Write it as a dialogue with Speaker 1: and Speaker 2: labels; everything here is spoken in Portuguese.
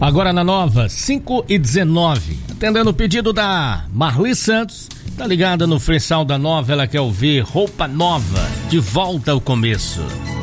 Speaker 1: Agora na Nova, 5h19. Atendendo o pedido da Marli Santos, tá ligada no Freestyle da Nova, ela quer ouvir Roupa Nova, de volta ao começo.